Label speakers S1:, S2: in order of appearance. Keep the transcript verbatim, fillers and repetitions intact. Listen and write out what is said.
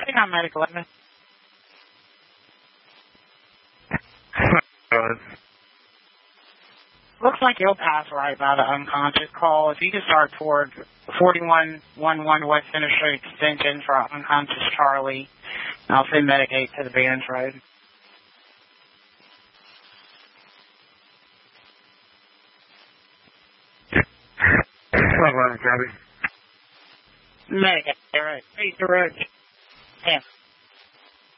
S1: Waiting on medical evidence. Looks like you'll pass right by the unconscious call. If you can start toward forty-one eleven West Center Street Extension for unconscious Charlie, I'll send Medicaid to the Barons Road. Medicaid, right. Face the road. Yeah.